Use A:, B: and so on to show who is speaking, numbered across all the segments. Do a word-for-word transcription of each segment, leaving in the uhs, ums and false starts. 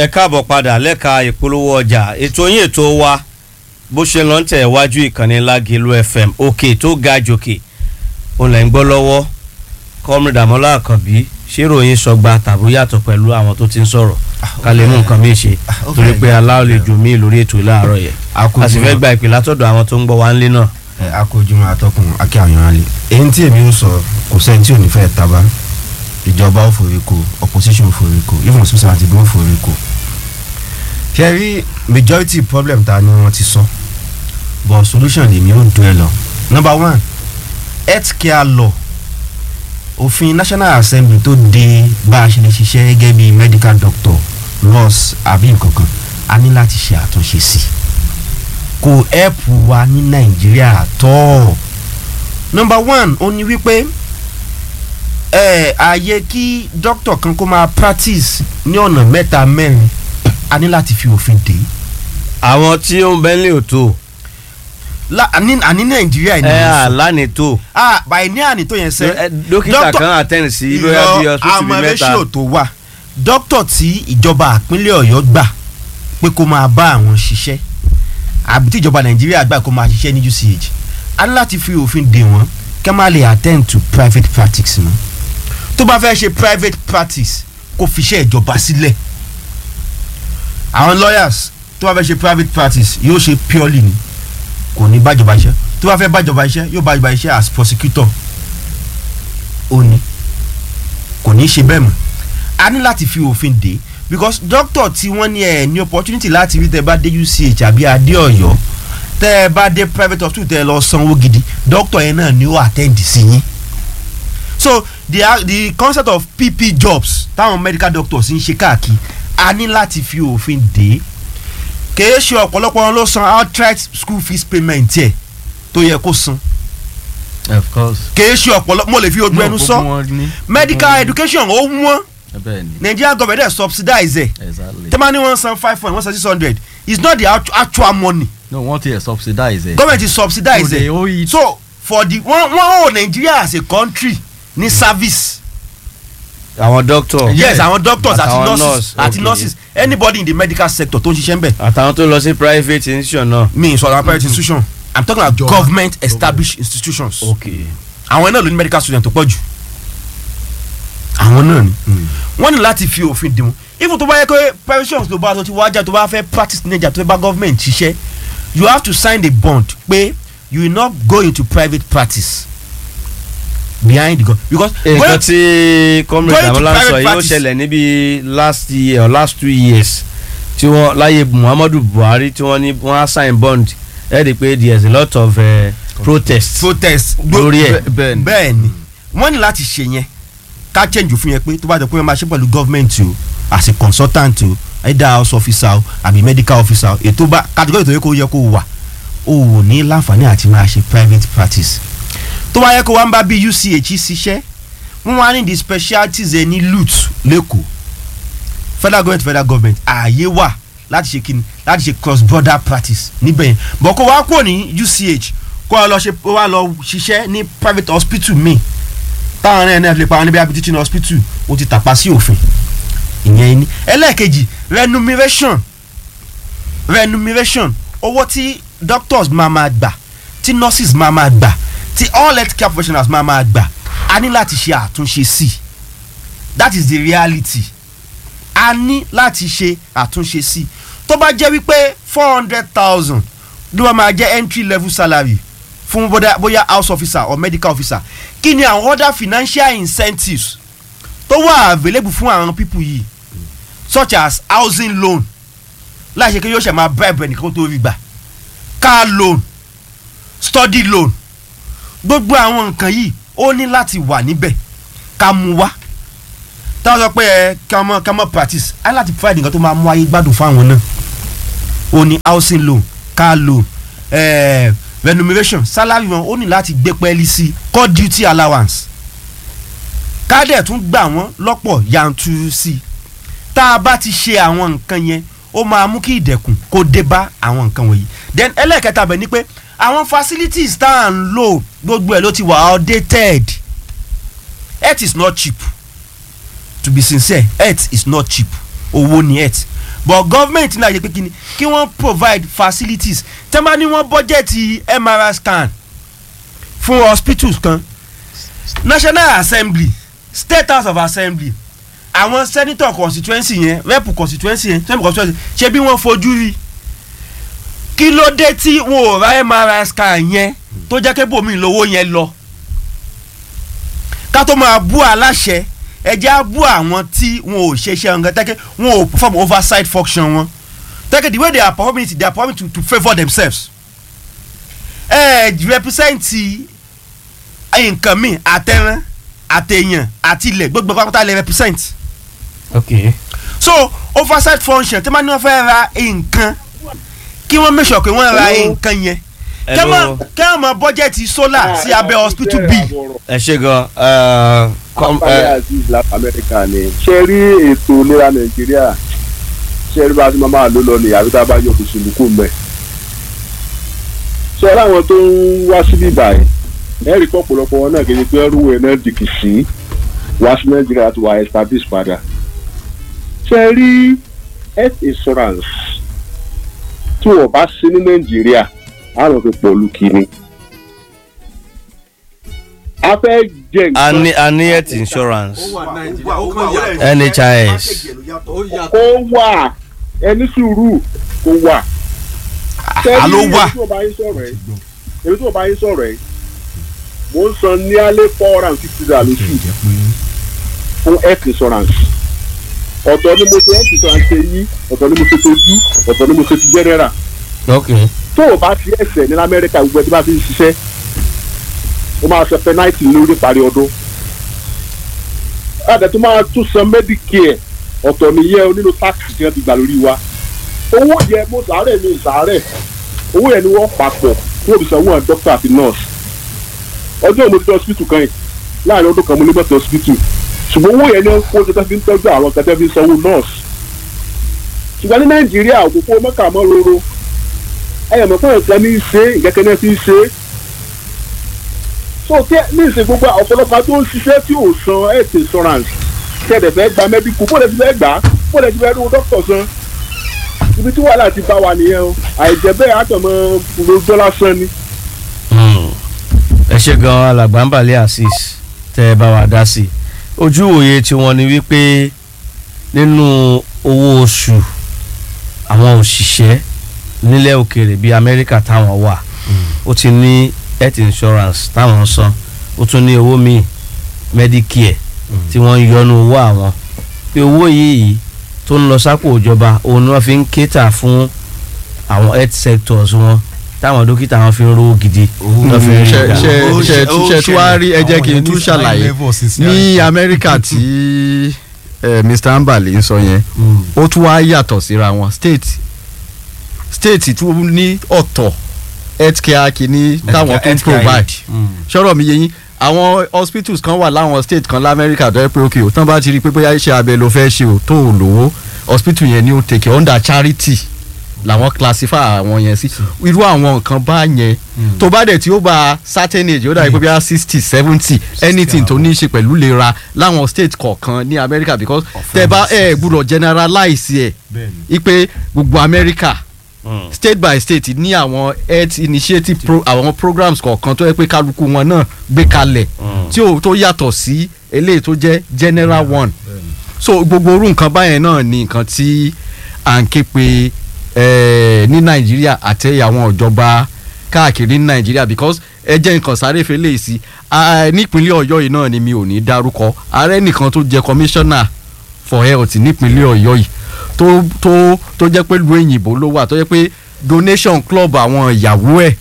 A: ẹ káàbọ̀ padà lẹ́ka ìpolówó ọjà ètò yín ètò wa bó ṣe lọ ń tẹ̀ wájú ìkànnì Lágìlú F M òkè tó ga jòkè òun lẹ́ ń gbọ́ lọ́wọ́ Comrade Damola Àkànbí ṣèròyìn sọgbà tàbí yàtọ̀ pẹ̀lú àwọn tó ti ń sọ̀rọ̀ ká lè mú nǹkan míì ṣe torí pé aláàlejò míì lórí ètò láàárọ̀ yẹn a sì fẹ́ gba ìpè látọ̀dọ̀ àwọn tó ń gbọ́ wá ńlé náà.
B: ẹ akójúmọ́ atọ́kùn akí àyàn alẹ́ èyí tí èmi ń sọ kò sẹ́ni tí ò ní fẹ́ taba ìjọba ò forí ko opposition ò forí ko even society bí wọ́n forí ko. ṣe rí majority problem ta ni wọ́n ti sọ but solution lèmi ò dún ẹ lọ. number one health care law òfin National Assembly tó de bá a ṣe lè ṣiṣẹ́ gẹ́gẹ́ bí medical doctor nurse àbí nǹkan kan a ní láti ṣe àtúnṣe sí i kò ẹ̀pù wa ní Nàìjíríà tọ́. number one ó ní wípé ẹ ààyè kí doctor kan kó máa practice ní ọ̀nà mẹ́ta mẹ́rin a ní láti fi òfin dè.
A: àwọn tí ó ń bẹ́ńlẹ̀ òtò
B: àní Nàìjíríà ni
A: ẹ àlàní tó
B: ah báyìí ní àní tó yẹn sẹ́
A: dókítà kan àtẹ̀rìn sí bóyá bí hospital bí mẹ́ta
B: àmọ́ tó wà dókítà tí ìjọba ìpínlẹ̀ Ọ̀yọ́ gbà pé kó máa bá àwọn ṣiṣẹ́ àbí tí ìjọba Nàìjíríà gbà kó máa ṣiṣẹ́ ní U C H a ní láti fi òfin dè wọ́n kí wọ́n máa lè attend to private practice mọ́ tó bá fẹ́ ṣe private practice kó fi iṣẹ́ ìjọba sílẹ̀ àwọn lawyers tó bá fẹ́ ṣe private practice yóò ṣe purely ni kò ní bájọba iṣẹ́ tó bá fẹ́ bájọba iṣẹ́ yóò bájọba iṣẹ́ as prosecutor ó ní kò ní ṣe bẹ́ẹ̀ mọ́ a ní láti fi òfin dè because doctor tí wọ́n ní ẹ̀ ní opportunity láti rí tẹ́ bá dé U C H àbí adé Ọ̀yọ́ tẹ́ ẹ bá dé private hospital tẹ́ ẹ lọ sanwó gidi doctor yẹn náà ni ó attend sí yín so the the concept of P P jobs táwọn medical doctors ń ṣe káàkiri a ní láti fi òfin dè kèé ṣe ọ̀pọ̀lọpọ̀ wọn ló san outright school fees payment yẹ tó yẹ kó san.
A: of course.
B: kèé ṣe ọ̀pọ̀lọpọ̀ mo lè fi ojú ẹnu sọ medical education ó wọ́n Nigerian government dey subsidize ẹ̀ tẹ́lẹ̀ ní wọ́n san five point one san six hundred it's not the actual money.
C: no wọ́n ti subsidize ẹ̀.
B: government is subsidize ẹ̀ so for the wọ́n wọ́n ò Nigeria as a country ní service.
A: àwọn doctor.
B: yes àwọn doctors àti nurses àti nurses anybody in the medical sector tó ń ṣiṣẹ́ ń bẹ̀.
A: àtàwọn tó lọ sí private institution náà.
B: mi sọ àwọn private institution i'm talking about government established institutions.
A: okay.
B: àwọn náà ló ní medical student tó pọ̀ jù. àwọn náà ni. wọ́n ní láti fi òfin dì wọ́n even tó bá yẹ pé pensions tó bá tó ti wájà tó bá fẹ́ practice naija tó fẹ́ bá government ṣiṣẹ́ you have to sign a bond pé you will not go into private practice behind the gun because.
A: nǹkan tí Comrade Damola sọ yìí ó ṣẹlẹ̀ níbi last year or last two years tí wọ́n láyé Muhammadu Buhari tí wọ́n ní wọ́n á sign bond ẹ̀ rí i pé there is a lot of uh, protest.
B: protest
A: lórí ẹ̀
B: bẹ́ẹ̀ ni wọ́n ní láti ṣe yẹn ká change òfin yẹn pé tó bá jẹ́ pé wọ́n máa ṣe pẹ̀lú government o as a consultant o either house officer o àbí medical officer o ètò bá category tó yẹ kó yẹ kó wà o ò ní láǹfààní àti máa ṣe private practice tó bá yẹ kó wá ń bá bí U C H ṣiṣẹ́ wọ́n wá ní the specialties ẹ̀ ní L U T lẹ́kọ̀ọ́ federal government federal government ààyè wà láti ṣe kíni láti ṣe cross border practice níbẹ̀ yẹn bọ̀ kó wá kúrò ní U C H kó wá lọ ṣe kó wá lọ ṣiṣẹ́ ní private hospital mi táwọn ẹ̀rẹ́ náà lè pa wọn níbi teaching hospital ó ti tàpá sí òfin ìyẹn ní. ẹlẹ́ẹ̀kejì remuneration remuneration owó tí doctors máa máa gbà tí nurses máa máa gbà tí all health care professionals máa máa gbà a ní láti ṣe àtúnṣe sí that is the reality a ní láti ṣe àtúnṣe sí tó bá jẹ́ wípé four hundred thousand ló máa máa jẹ́ entry level salary fún bóyá house officer or medical officer kí ni àwọn other financial incentives tó wà available fún àwọn people yìí such as housing loan láì ṣe kí yóò ṣe máa bribe ẹnìkan tó rí gbà car loan study loan gbogbo àwọn nǹkan yìí ó ní láti wà níbẹ̀ ká mú wá táwọn sọ pé ẹ ká mọ ká mọ practice á láti provide nǹkan tó máa mú ayé gbádùn fáwọn náà ó ní housing loan car loan eh, remuneration salary wọn ó ní láti gbé pẹ́ẹ́lí sí core duty allowance kádẹ̀ tún gbà wọ́n lọ́pọ̀ yanturu sí i tá a bá ti ṣe àwọn nǹkan yẹn ó máa mú kí ìdẹ̀kùn kó dé bá àwọn nǹkan wọ̀nyí then ẹlẹ́ẹ̀kẹta bẹ̀ ni pé àwọn facilities tá à ń lò gbogbo ẹ̀ ló ti wà outdated health is not cheap to be sincere health is not cheap owó ní health but government náà yẹ pé kí ni kí wọ́n provide facilities tẹ́ máa ní wọ́n bọ́jẹ̀tì M R I scan fún hospitals kan National Assembly State House of Assembly àwọn senator constituency yẹn rep constituency yẹn senator constituency ṣe bí wọ́n fojú rí kí ló dé tí wọn ò ra M R I scan yẹn tó jẹ́ kébò mi lówó yẹn lọ ká tó máa bú aláṣẹ ẹjẹ́ á bú àwọn tí wọn ò ṣe iṣẹ́ ọ̀gá tẹ́kẹ́ wọn ò perform oversight function wọn tẹ́kẹ́ the way they are performing it they are performing to to favour themselves ẹ ẹ represent nǹkan mi àtẹ̀rán àtẹ̀yàn àti ilẹ̀ gbogbo pátá lè represent.
A: okay.
B: so oversight function tí wọ́n ní wọ́n fẹ́ ra nǹkan kí wọ́n make sure pé wọ́n ra nǹkan yẹn kí wọ́n mọ bọ́jẹ̀tì solar sí abẹ́ hospital bill.
A: ẹ ṣe gan.
D: kọ́mpáyà aziz la amẹ́ríkà ni ṣe rí ètò ìlera nàìjíríà ṣe rí bá a ti máa lò lọ ní àbí tá a bá yọ kùsùn kù mẹ́. ṣe rí àwọn tó ń wá síbí báyìí ẹ̀rí kọ́ ọ̀pọ̀lọpọ̀ wọn náà kì í ṣe pé ẹrú ẹ̀ náà dìkì sí wá sí nàìjíríà tó wà establish padà. ṣe rí health insurance tí wọ́n bá sí ní nàìjíríà àrùn fi pọ̀ lù kìíní. a fẹ́ jẹ nǹkan.
A: a ní a ní health insurance N H I S.
D: kó wà ẹni sùúrù kó wà.
B: àló wà.
D: èyí tó bá yín sọ̀rọ̀ ẹ̀ mo ń san ní alẹ́ four hundred and fifty dollars lóṣù fún health insurance. ọ̀tọ̀ ni mo ṣe health insurance ṣe yí ọ̀tọ̀ ni mo ṣe tojú ọ̀tọ̀ ni mo ṣe ti general.
A: okay.
D: tó o bá ti ẹsẹ̀ ní amẹ́ríkà gbogbo ẹni bá fi ń ṣiṣẹ́ o máa san penalty lórí parí ọdún. àdẹ tó máa tún san medicare ọ̀tọ̀ nìyẹn nínú tax tí wọ́n ti gbà lórí wa. owó yẹn mo sàárẹ̀ mi sàárẹ̀ owó yẹn ni wọ́n papọ̀ kí wọ́n fi sanwó àwọn doctor àti nurse. ọjọ́ ìmọ̀ ti hospital kan yìí láàrin ọdún kan mo ní mọ̀tò hospital ṣùgbọ́n owó yẹn ni wọ́n kó tó fi ń tọ́jú àwọn kan tó fi ń sanwó nurse. ṣùgbọ́n ní nàìjíríà òkòkò mọ́kà mọ́ roro ẹ̀yàn mọ̀ fún ẹ̀ka ní í ṣe ìkẹ́kẹ́ náà fi ń ṣe é. so tí ní ìsìn gbogbo ọ̀pọ̀lọpọ̀ tó ń ṣiṣẹ́ tí ò san health insurance kẹ́ẹ̀dẹ̀ fẹ́ gba medical bó lè ti fẹ́ gbà á bó lè ti fẹ́ rówó dókítà san. ibi tí wàhálà ti bá wa nìyẹn o àìjẹ́ bẹ́ẹ̀ àtọ̀mọ́ rojọ́ lásán ni.
A: ẹ ṣe gan alàgbà ń balẹ̀ asis tẹ́ ẹ bá wa dá sí i ojú òye tí wọ́n ní wípé nínú owó oṣù àwọn òṣìṣẹ́ nílẹ̀ òkèèrè bíi amẹ́ríkà táwọn wà ó ti ní health insurance táwọn san ó tún ní owó míì medicare tí wọ́n ń yọnu owó àwọn pé owó yìí tó ń lọ sápò ìjọba òun ni wọ́n fi ń kéta fún àwọn health sectors wọn táwọn dókítà wọn fi ń rówó gidi.
C: ṣe ṣe ṣe ṣe tí wàá rí ẹ jẹ́ kí n tún ṣàlàyé ní amẹ́ríkà tí Mr Ambali ń sọ yẹn ó tún wá yàtọ̀ síra wọn state state tún ní ọ̀tọ̀ healthcare kìíní táwọn tó ń provide ṣọ́rọ̀ mi yé yín àwọn hospitals kan wà láwọn state kan lamẹ́ríkà tó yẹ pé ok o tán bá ti rí i pé bóyá iṣẹ́ abẹ ló fẹ́ ṣe o tó o lówó hospital yẹn ni ó take under charity làwọn classify àwọn yẹn sí irú àwọn nǹkan bá yẹn tó bá dẹ̀ tí ó bá certain age ó dàbí pé bíi sixty seventy anything tó ní í ṣe pẹ̀lú lera láwọn state kọ̀ọ̀kan ní America because tẹ́ bá ẹ̀ gbúdọ̀ generalize ẹ̀ ipe gbogbo America Mm. state by state ní àwọn health initiative pro, àwọn programs kọ̀ọ̀kan tó yẹ pé kálukú wọn náà gbé kalẹ̀ mm. tí ó tó yàtọ̀ sí eléyìí tó jẹ́ general one mm. so gbogbo orú nǹkan báyẹn náà ni nǹkan tí à ń ké pe eh, ní Nàìjíríà àti àwọn ìjọba káàkiri ní Nàìjíríà because ẹ jẹ́ nǹkan sáré fẹ́lẹ́ yìí sí nípínlẹ̀ Ọ̀yọ́ yìí náà ni mi ò ní dárúkọ ààrẹ nìkan tó jẹ́ commissioner for health nípínlẹ̀ Ọ̀yọ́ yìí tó tó tó jẹ́ pé lu òyìnbó ló wà tó jẹ́ pé donation club àwọn ìyàwó ẹ̀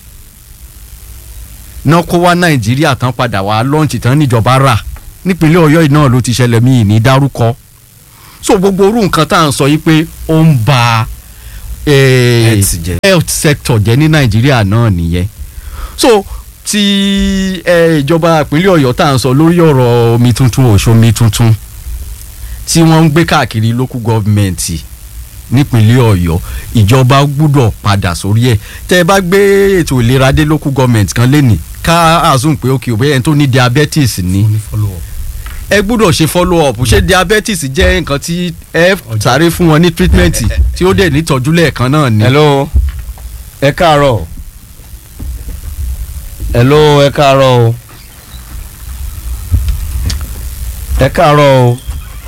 C: náà kó wá Nàìjíríà tán padà wá lọ́ǹtì tán níjọba rà nípínlẹ̀ Ọ̀yọ́ yìí náà ló ti ṣẹlẹ̀ mí ní dárúkọ so gbogbo orú nǹkan tá à ń sọ yìí pé ó ń ba health sector jẹ́ ní Nàìjíríà náà nìyẹn so ti ìjọba ìpínlẹ̀ Ọ̀yọ́ tá à ń sọ lórí ọ̀rọ̀ omi tuntun òṣomi tuntun tí wọ́n ń gbé káàkiri local government nípínlẹ̀ Ọ̀yọ́ ìjọba gbúdọ̀ padà sórí ẹ̀ tẹ́ ẹ bá gbé ètò ìlera dé local government kan lẹ́nìí ká assume pé òkè òbẹ́yẹn tó ní diabetes ní ẹ gbúdọ̀ ṣe follow up ṣé diabetes jẹ́ nǹkan tí ẹ sáré fún wọn ní treatment tí ó dẹ̀ nítọ́jú lẹ́ẹ̀kan náà ni.
A: hello ẹ káàárọ̀ hello ẹ káàárọ̀ o ẹ káàárọ̀ o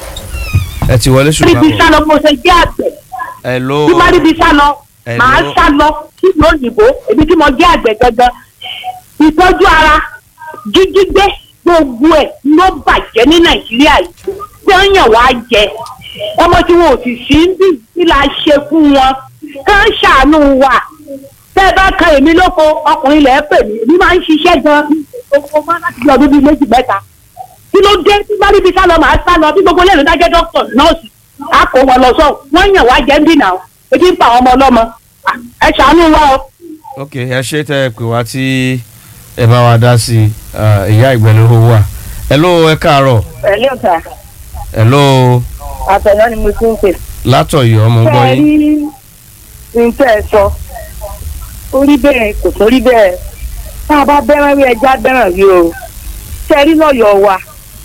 A: ẹ ti wọlé ṣùgbọ́n.
E: níbi sálọ mo ṣe jẹ́ àgbẹ̀.
A: hello
E: tí má níbi sálọ
A: Hello.
E: màá sálọ sílùú òyìnbó èmi tí mo jẹ́ àgbẹ̀ gangan. ìtọ́jú ara jíjígbé gbogbo ẹ̀ ló bàjẹ́ ní nàìjíríà yìí tí wọ́n yàn wá jẹ ọmọ tí wọn ò sì sí ń bì kí la ṣe fún wọn kán ṣàánú wa tẹ́ ẹ bá kan èmi lóko ọkùnrin lẹ́ẹ̀ pè mí èmi máa ń ṣiṣẹ́ gan-an oko máa láti bí ọdún bíi méjì mẹ́ta kí ló dé tí bá níbi sálọ màá sálọ bí gbogbo lẹ́nu dájẹ́ dókítà nọ́ọ̀sì á kó wọn lọ sọ wọ́n yàn wá jẹ́ ń dìnnà o ebi ń pa àwọn ọmọ ọlọ́mọ ẹ ṣàánú wa o.
A: ok ẹ ṣe tẹ ẹ pè wá tí ẹ bá wa dá sí ìyá ìgbẹ́lówó wà hello ẹ káàárọ̀
E: pẹ̀lú ọ̀tà
A: hello
E: àtẹ̀yọ́ ni mo ti ń pè.
A: látọ̀yọ́ mo gbọ́
E: ṣé ẹ
A: yín.
E: rí nǹkan ẹ̀ sọ ó rí bẹ́ẹ̀ kò tó rí bẹ́ẹ̀ tá a bá bẹ́ràn rí ẹja bẹ́ràn rí o ṣé ẹ rí lọ́yọ̀ọ́ wa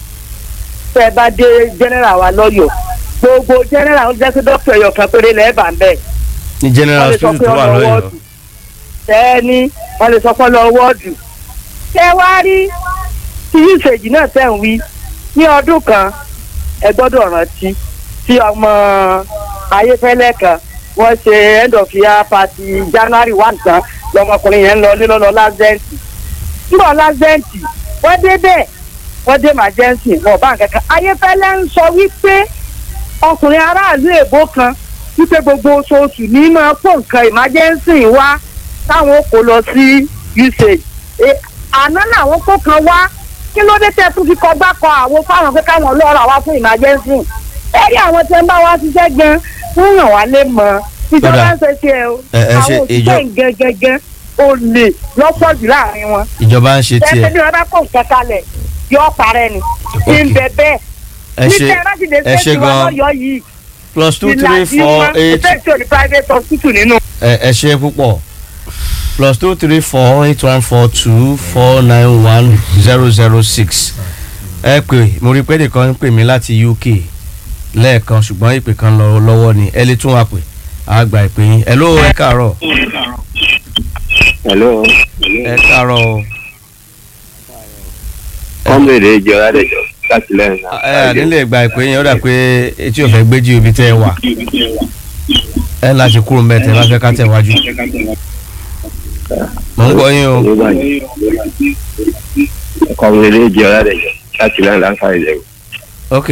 E: tẹ́ ẹ bá dé general wa lọ́yọ̀ọ́ gbogbo general ó jẹ́ pé dókítà ẹ̀yọ̀ kan péré lẹ́ẹ̀bà ń bẹ̀.
A: ní general
E: wọ́n lè sọ
A: hospital
E: pé
A: tó wà
E: ọ̀nà
A: lọ́yọ̀ọ́.
E: wọ́ọ̀dù tẹ́ ní wọ́n lè sọ pé ọ̀nà wọ́ọ̀dù. ṣé wá rí tí usage náà tẹ̀ ń wí ní ọdún kan ẹ gbọ́dọ̀ rántí tí ọmọ ayéfẹ́lẹ́ kan wọ́n ṣe end of year party january one tán lọmọkùnrin yẹn ń lọ nílọ́lọ́ lásẹ̀ǹtì nígbà lásẹ̀ǹtì wọ́n dé bẹ́ẹ̀ wọ́n dé emergency wọ́n bá nǹkan kan ayéfẹ́lẹ́ ń sọ wípé ọkùnrin aráàlú èbó kan wípé gbogbo oṣooṣù ní máa kó nǹkan emergency wá táwọn kò lọ sí usage àná làwọn kó kan wá kí ló dé tẹ́ tún fi kọgbá kọ àwọn fáwọn pé káwọn lọ́ọ́ wá fún emergency ẹ̀rí àwọn tí ń bá wa ṣiṣẹ́ gan ń ràn wá lé mọ́ ìjọba ń ṣe tiẹ̀ o àwọn òṣìṣẹ́ gẹ́gẹ́gẹ́ ó lè lọ́pọ̀ jù láàrin wọn.
A: ìjọba ń ṣe tiẹ̀.
E: tẹ́tẹ́ bí wọ́n bá kó nǹkan kalẹ̀ yọ parẹ́ ni ń bẹ bẹ́ẹ̀.
A: ẹ ṣe ẹ ṣe gan plus two three four eight ẹ ṣe púpọ̀ plus two three four eight one four two four nine one zero zero six ẹ pè mo rí pé nìkan ń pè mí láti U K lẹ́ẹ̀kan ṣùgbọ́n ìpè kan lọ lọ́wọ́ ni ẹ lè tún wá pè á gba ìpè yín ẹ ló ẹ káàárọ̀.
F: hello.
A: ẹ káàárọ̀ o.
F: kọ́mìnrin ìjọ adéjọ láti lẹ́yìn náà.
A: ẹ ẹ nílé gba ìpè yín ó dà pé etí ò fẹ́ gbéjì ibi tẹ́ ẹ wà ẹ láti kúrò mẹ́tẹ̀ bá fẹ́ ká tẹ̀ wájú. mo ń gbọ́ yín o.
F: kọ́mìnrin ìjọ adéjọ láti lẹ́yìn láǹfààní ìjẹ̀bù.
A: ok.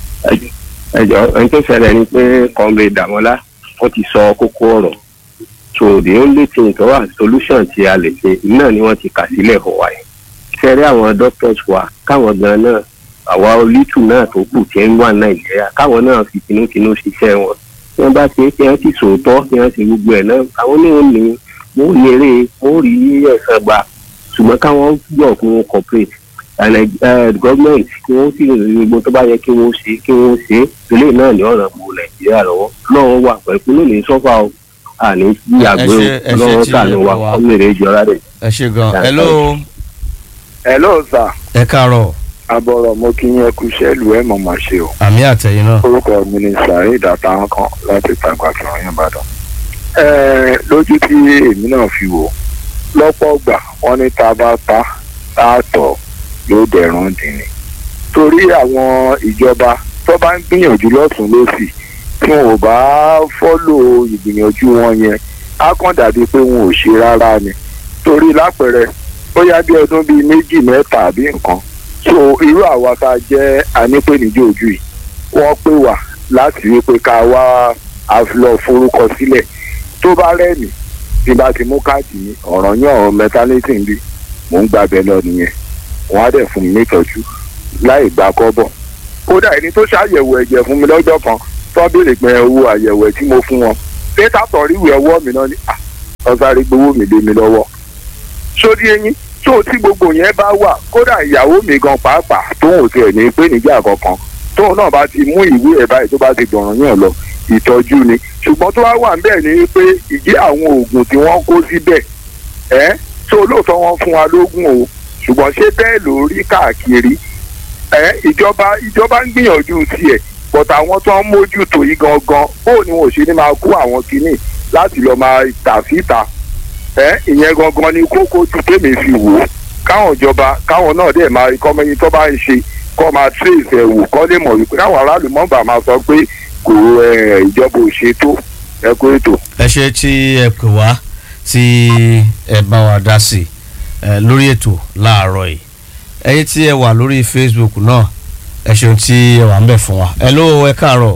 F: ẹjọ ẹni tó ṣẹlẹ̀ ni pé kọ́mìnrin Dàmọ́lá ó ti sọ kókó ọ̀rọ̀ so the only thing tó wà solution tí a lè ṣe náà ni wọ́n ti kà sílẹ̀ fún wa yẹn fẹ́rẹ́ àwọn doctors wa káwọn gan náà àwa olítù náà tó kù tí ń wà Nàìjíríà káwọn náà fi tinútinú ṣiṣẹ́ wọn tí wọ́n bá ṣe kí wọ́n ti sòótọ́ kí wọ́n ti gbogbo ẹ̀ náà àwọn oníhùn ní wọ́n ní eré wọ́n rí ẹ̀sán gbà ṣùgbọ́n káwọn gbọ́ kí wọ́n cooperate and government kí wọ́n sì rí gbogbo tó bá yẹ kí wọ́n ṣe kí wọ́n ṣe ilé náà ní ọ̀ràn gbogbo Nàìjíríà lọ́wọ́ lọ́wọ́ wà pẹ̀lú lónìí sọ́fà o àní yàgbé lọ́wọ́ sànù wa ọmọdé ìjọra rẹ̀.
A: ẹ ṣe gan hello.
G: hello sir.
A: ẹ káàárọ̀.
G: abọ́rọ̀ mo kí yín ẹkú iṣẹ́ ìlú ẹ̀ mọ̀ máa ṣe o.
A: àmì àtẹ̀yìn náà.
G: orúkọ mi ni Saheed àtàwọn kan láti tàgbà kìrọ̀ yẹn Ìbàdàn. lójú tí èmi náà fi wò lọ́pọ̀ ọgbà wọ́n ní tá a bá ta tá a tọ̀ yóò dẹ̀rùn dìní. torí àwọn ìjọba tó bá ń gbìyànjú lọ́tún lọ́sì tí wọn ò bá fọ́lò ìgbìyànjú wọn yẹn á kàn dàbí pé wọn ò ṣe rárá ni. torí lápẹẹrẹ bóyá bí ọdún bíi méjì mẹ́ta àbí nǹkan so irú àwa tá a jẹ́ anípèníjì ojú yìí wọ́n pè wá láti rí pé ká wá lọ forúkọ sílẹ̀ tó bá rẹ̀mí tí bá ti mú káàdì mi ọ̀ràn yàn ọ̀rọ̀ mẹtálítì ń bí mò ń gbàbẹ lọ nìyẹn wọ́n á dẹ̀ fún mi nítọ́jú láì gbà kọ́bọ̀ kódà ẹni tó ṣàyẹ̀wò ẹ̀jẹ̀ fún mi lọ́jọ́ kan tó béèrè pé owó àyẹ̀wò ẹ̀ tí mo fún wọn pété àtọ̀ríwì ọwọ́ mi náà ni ọ̀sáré gbowó mi lé mi lọ́wọ́ sódì eyín tó tí gbogbo yẹn bá wà kódà ìyàwó mi gan pàápàá tóun ò tiẹ̀ ní pé níjà kankan tóun náà bá ti mú ìwé ẹ̀ báyìí tó bá ti gbọ̀ràn yàn lọ ìtọ́jú ni ṣùgbọ́n tó wá wà níbẹ̀ ni pé ìjẹ́ àwọn oògùn tí wọ́n kó síbẹ̀ ẹ́ tó lóòótọ́ wọn fún wa lógún o ṣùgbọ́n ṣé bẹ́ẹ̀ ló rí káàkiri ẹ ìjọba ìjọba ń gbìyànjú tiẹ̀ but àwọn tó ń mójútó yìí gangan bó ni wọn ò ṣe ní máa kó àwọn kinní láti lọ máa tà síta ẹ ìyẹn gangan ni kókó tí tèmi fi wò ó káwọn ìjọba káwọn náà dẹ̀ máa kọ́ mẹ́yìn tó bá ń ṣe kọ́ máa trace ẹ̀ wò kọ́ lè mọ̀ wípé káwọn aráàlú mọ́bà máa sọ pé kò ìjọba ò ṣe tó ẹ kó ètò.
A: ẹ ṣe tí ẹ pè wá tí ẹ bá wa dá sí ẹ lórí ètò láàárọ̀ yìí ẹ̀yin tí ẹ wà lórí Facebook náà ẹ ṣeun tí ẹ wà ń bẹ̀ fún wa. ẹ ló ẹ káàárọ̀.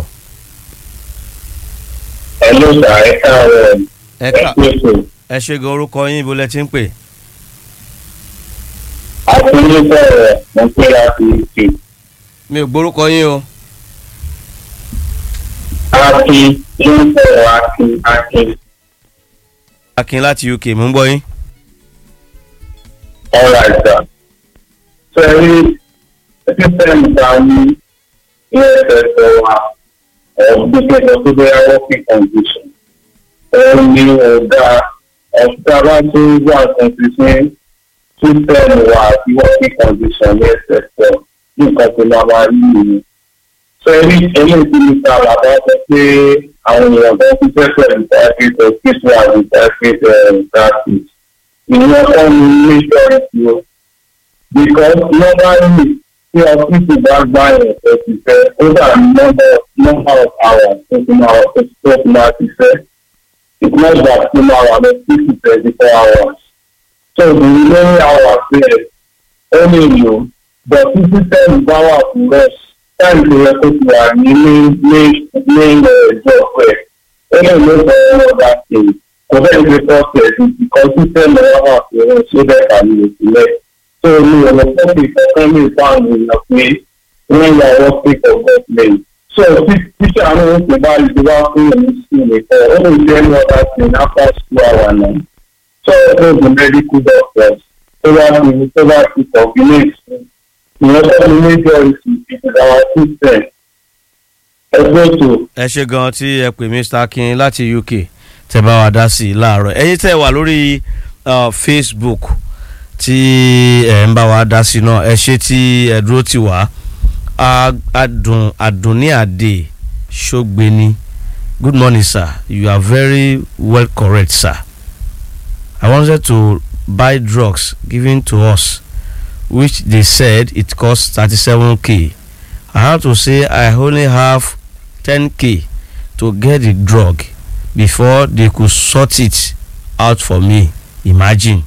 H: ẹ ló sà ẹ káàárọ̀
A: ẹ ká ẹ ṣe gan orúkọ yín ibo lẹ ti ń pè.
H: àtúndé bẹ̀rẹ̀ mo pé láti ṣe.
A: mi ò gbórúkọ yín o.
H: akin ló ń bẹ̀rẹ̀ akin akin.
A: Akin láti U K mo ń gbọ́ yín.
H: ọ̀rọ̀ àìsàn sẹ́rí sísẹ́mù ta ní ilé ẹ̀sẹ̀ wa ọ̀gbìn kẹjọ tó bẹ́ẹ̀ working condition. òun ni ọ̀gá ọ̀gá bá tó wà tuntun sí sísẹ́mù wa àti working condition ní ẹ̀sẹ̀ sọ nǹkan tó máa máa rí nìyẹn. sẹ́rí eléyìí tí mi ta bàbá sọ pé àwọn èèyàn tó ti fẹ́ pẹ̀lú private hospital àti private practice ìyẹn kọ́ ni majority o because normally tí hospital bá gbá yẹn tó ti fẹ́ ó dà ní number number of hours tó ti máa tó ti máa ti fẹ́ it's not that tó máa wà ní sixty twenty four hours so the remaining hours bẹ́ẹ̀ ó lè lò but tí system bá wà fún rest time tó yẹ kó ti wà ní main main main job rẹ̀ ó lè lò for all that thing kò bẹ́ẹ̀ ṣe process because system wà wà fún rest so bẹ́ẹ̀ kà ní ìpínlẹ̀. So mi ò lọ fún ìfọ̀kàn mi fáwọn èèyàn pé wọ́n yà wọ́n pé for government. So títí àwọn oṣù bá lè wá fún ìlú sí nìkan ó lè jẹ́ ní ọ̀dà sí after school hour náà. So ó di medical doctors tó bá ti tó bá ti coordinate ìyẹn tó ní major issue with our system. Ẹgbẹ́ tó.
A: ẹ ṣe gan tí ẹ pè Mr. Akin láti U K tẹ́ bá wa dá sí i láàárọ̀ ẹ̀yin tẹ́ wà lórí Facebook tí ẹ ń bá wa dá sí náà ẹ ṣe tí ẹ dúró tì wá adùn adùn ní àdè ṣógbéni good morning sir you are very well correct sir I wanted to buy drugs given to us which they said it cost thirty-seven k I had to say I only have ten k to get the drug before they could sort it out for me imagine.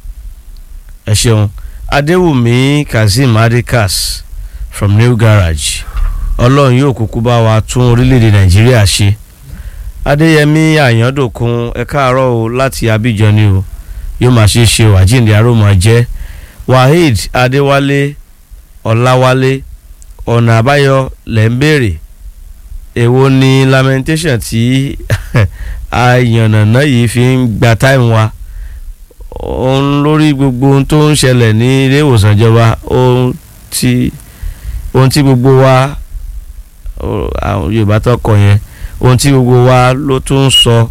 A: ẹ ṣeun Adéwùmí Kazeem Adekas from New Garage ọlọ́run yóò kúkú bá wa tún orílẹ̀-èdè Nàìjíríà ṣe. Adéyẹmí Àyàndòkun ẹ káàárọ̀ o láti Abidjan ni o yóò máa ṣe ṣe wàjíǹde àròmọ jẹ́ Waheed Adéwálé Ọláwálé ọ̀nà àbáyọ lẹ́ ń béèrè èwo ni lamentation tí àyànnàná yìí fi ń gba táìmù wa ohun lórí gbogbo ohun tó ń ṣẹlẹ̀ ní ilé ìwòsàn ìjọba ohun tí ohun tí gbogbo wa àwọn Yorùbá tó kọ yẹn ohun tí gbogbo wa ló tún ń sọ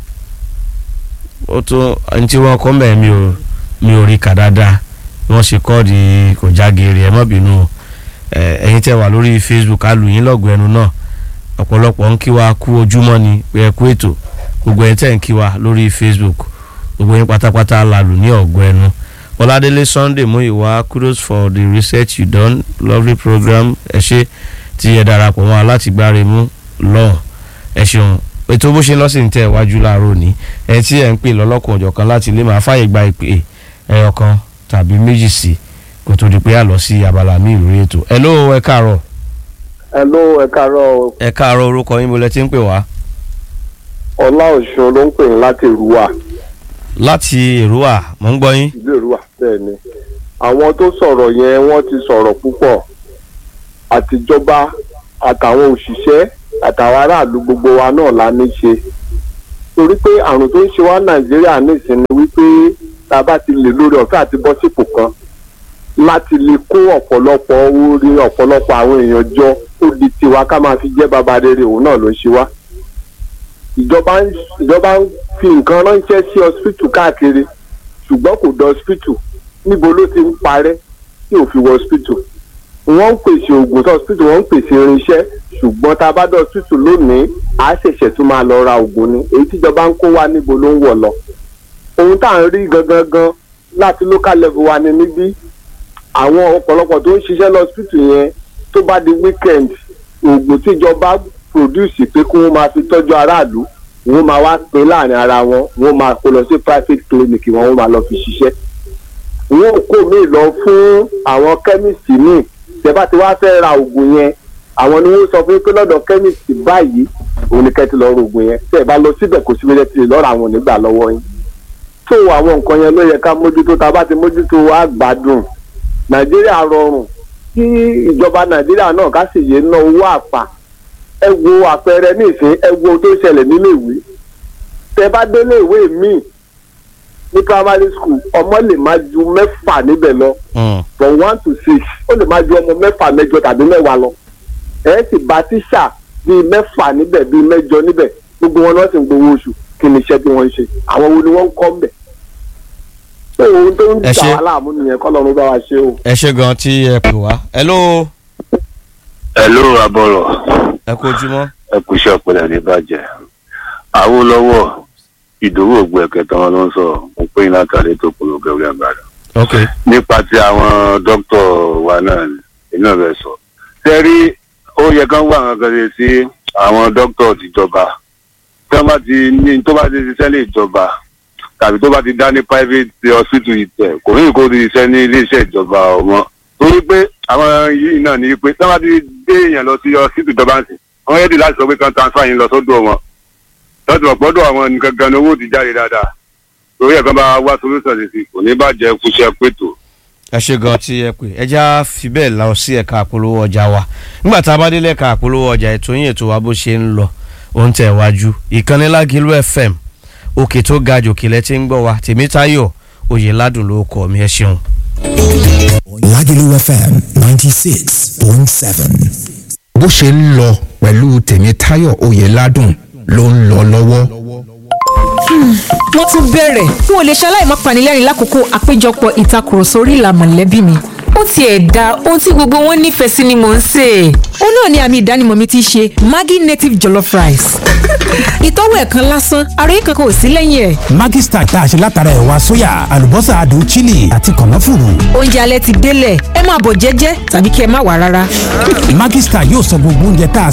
A: ó tún ohun tí wọ́n kọ́ mẹ́ẹ̀ mi ò mi ò rí kà dáadáa wọ́n ṣe kọ́ di kò jágeere ẹ̀ mọ́ bínú ẹ̀yin tẹ́ wà lórí Facebook alùyìn lọ́gùn ẹnu náà ọ̀pọ̀lọpọ̀ ń kí wa kú ojúmọ́ ni pé ẹ kú ètò gbogbo ẹ̀ tẹ́ ń kí wa lórí Facebook gbogbo yín pátápátá lálù ní ọ̀gbọ́ ẹnu Ọládélé Sunday Múyìwá kudos for the research you done lovely program ẹ ṣé tí ẹ darapọ̀ mọ́ láti gbáre mú lọ́hùn ẹ ṣeun ètò bó ṣe lọ́sìn tẹ̀ wájú láàárọ̀ ní ẹ tí ẹ ń pè lọ́lọ́kùn ọ̀jọ̀kan láti lè máa fàyè gba ìpè ẹyọkan tàbí méjì sí kó tó di pé a lọ sí abala mi ìrírí ètò ẹ ló ẹ káàárọ̀.
D: ẹ ló ẹ káàárọ̀.
A: ẹ káàárọ̀ orúkọ yín bolẹ tí ń pè wá.
D: Ọlá Ọ̀ṣun ló ń pè ní láti Èrúwà.
A: láti Èrúwà mò ń gbọ́ yín.
D: ìlú Èrúwà bẹ́ẹ̀ ni àwọn tó sọ̀rọ̀ yẹn wọ́n ti sọ̀rọ̀ púpọ̀ àtijọba àtàwọn òṣìṣẹ́ àtàwọn aráàlú gbogbo wa náà la ní ṣe torí pé àrùn tó ń ṣe wá Nàìjíríà nísìnyí wípé tá a bá ti lè lórí ọ̀fẹ́ àti bọ́ sípò kan láti lè kó ọ̀pọ̀lọpọ̀ orí ọ̀pọ̀lọpọ̀ àwọn èèyàn jọ ó di tiwa ká máa fi jẹ́ bàbá rere òun náà ló ń ṣe wá. ìjọba ń ìjọba ń fi nǹkan ránṣẹ́ sí hospital káàkiri ṣùgbọ́n kò dé hospital níbo ló ti ń parẹ́ tí ò fi wọ hospital wọ́n ń pèsè oògùn tó hospital wọ́n ń pèsè irinṣẹ́ ṣùgbọ́n tá a bá dọ̀ hospital lónìí a ṣẹ̀ṣẹ̀ tún máa lọ ra oògùn ni èyí tíjọba ń kó wa níbo ló ń wọ̀ lọ. ohun tá à ń rí gangan gan láti local level wa ni níbí àwọn ọ̀pọ̀lọpọ̀ tó ń ṣiṣẹ́ lọ hospital yẹn tó bá di weekend oògùn tíjọba produce pé kí wọ́n máa fi tọ́jú aráàlú wọ́n máa wá pín láàrin ara wọn wọ́n máa kó lọ sí private clinic wọn wọ́n máa lọ fi ṣiṣẹ́. wọ́n kó mi lọ fún àwọn chemist míì tẹ́ bá ti wá fẹ́ ra oògùn yẹn àwọn ni wọ́n sọ fún pé lọ́dọ̀ chemist báyìí òun ni kẹ́tì lọ ra oògùn yẹn tẹ́ ẹ bá lọ síbẹ̀ kò sí wẹ́rẹ́ tí lọ́ra àwọn onígbà lọ́wọ́ yín. tó àwọn nǹkan yẹn ló yẹ ká mójútó tá a bá ti mójútó á gbádùn. nàìjíríà rọrùn kí ìjọba nàìjíríà náà ká sì yé ná owó àpà ẹ wo àpẹẹrẹ nísìnyí ẹ wo tó ṣẹlẹ̀ nílé ìwé tẹ́ bá délé ìwé míì ní primary school ọmọ lè má ju mẹ́fà níbẹ̀ lọ from one to six ó lè má ju ọmọ mẹ́fà mẹ́jọ tàbí mẹ́wàá lọ ẹ̀ sì bá tíṣà bíi mẹ́fà níbẹ̀ bíi mẹ́jọ níbẹ̀ gbogbo wọn náà sì ń gbowó oṣù kí ni iṣẹ́ tí wọ́n ń ṣe àwọn wo ni wọ́n ń kọ́ ń bẹ̀. ṣé ohun tó ń jà wá láàmú nìyẹn kọ́ lọ́run bá wa ṣe o.
A: ẹ ṣe gan tí ẹ pè wá. hello.
I: hello abọ́rọ̀.
A: ẹ kú ojúmọ́.
I: ẹ kú iṣẹ́ ọ̀pẹ̀lẹ̀ ní bàjẹ́. Awólọ́wọ́ ìdòwò ògbó ẹ̀kẹta wọn ló ń sọ mo pé iná tàlẹ́ tó kúrò gẹ̀wé àgbàdo.
A: ok.
I: nípa ti àwọn dókítà wa náà iná rẹ̀ sọ. sẹ́rí ó yẹ kán wà wọn kan ṣe sí àwọn dókítà tìjọba tí wọ́n bá ti ní tó bá ti ṣiṣẹ́ lé ìjọba tàbí tó bá ti dá ní private hospital ìtẹ̀ kò ní kó ti ṣiṣẹ́ ní iléeṣẹ́ ìjọba ọmọ. torí pé àwọn yìí náà ní pé tí wọ́n bá ti gbé èèyàn lọ sí hospital ìjọba ń sìn wọ́n yẹ́ di láti sọ pé kán transfer yín lọ sọ́dọ̀ wọn láti wọ̀ pọ́dọ̀ àwọn nǹkan gan owó ti jáde dáadáa torí ẹ̀kan bá wá solution sí sí kò ní bàjẹ́ kúṣẹ́ pétò.
A: ẹ ṣe gan tí ẹ pè ẹ já fi bẹ́ẹ̀ lọ sí ẹ̀ka àpolówó ọjà wa nígbà tá a bá délé ẹ̀ka àpolówó ọjà ètò yín ètò wa bó ṣe ń lọ òun tẹ̀ wájú ìkànnì Lágìlú F M òkè tó ga jòkè lẹ́ ti ń gbọ́ wa Tèmítáyọ̀ Oyèládùn ló kọ́ mi ẹ ṣeun.
J: Lágìlú F M ninety six point seven. bó ṣe ń lọ pẹ̀lú Tèmítáyọ̀ Oyèládùn ló ń lọ lọ́wọ́.
K: wọ́n tún bẹ̀rẹ̀ n ò lè ṣaláì má panilẹ́rìn lákòókò àpéjọpọ̀ ìtakùrọ̀sọ orí ìlà mọ̀lẹ́bí mi. ó tiẹ̀ da ohun tí gbogbo wọn nífẹ̀ẹ́ sí ni mò ń sè. ó náà ni àmì ìdánimọ̀ mi ti ṣe Maggi native jollof rice. ìtọ́wò ẹ̀kan lásán ara yìí kankan ò sí lẹ́yìn ẹ̀.
J: Maggi star tá a ṣe látara ẹ̀wà sóyà àlùbọ́sà adùn chili àti kànáfùrù.
K: oúnjẹ alẹ́ ti délẹ̀ ẹ máa bọ̀ jẹ́jẹ́ tàbí kí ẹ má wà rárá.
J: Maggi star yóò sọ gbogbo oúnjẹ tá a